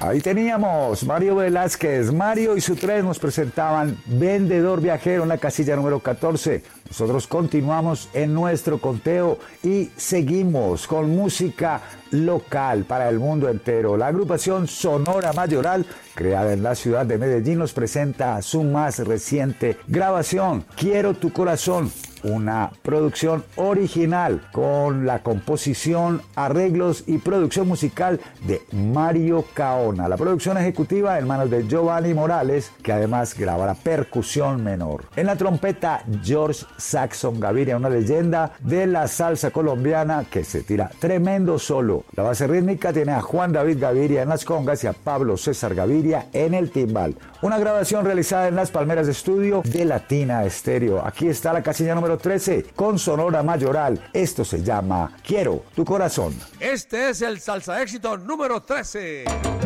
Ahí teníamos Mario Velázquez. Mario y su tres nos presentaban Vendedor Viajero en la casilla número 14. Nosotros continuamos en nuestro conteo y seguimos con música local para el mundo entero. La agrupación Sonora Mayoral, creada en la ciudad de Medellín, nos presenta su más reciente grabación, Quiero tu corazón. Una producción original con la composición, arreglos y producción musical de Mario Caona. La producción ejecutiva en manos de Giovanni Morales, que además graba la percusión menor. En la trompeta, George Saxon Gaviria, una leyenda de la salsa colombiana que se tira tremendo solo. La base rítmica tiene a Juan David Gaviria en las congas y a Pablo César Gaviria en el timbal. Una grabación realizada en las Palmeras de Estudio de Latina Estéreo. Aquí está la casilla número 13 con Sonora Mayoral. Esto se llama Quiero tu corazón. Este es el salsa éxito número 13.